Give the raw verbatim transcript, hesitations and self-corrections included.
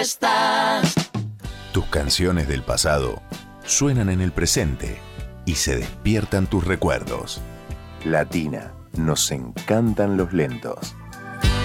fiesta. Tus canciones del pasado suenan en el presente y se despiertan tus recuerdos. Latina, nos encantan los lentos.